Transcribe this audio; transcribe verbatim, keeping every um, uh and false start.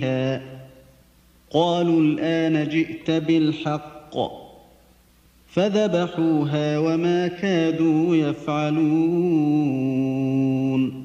فيها قالوا الآن جئت بالحق فذبحوها وما كادوا يفعلون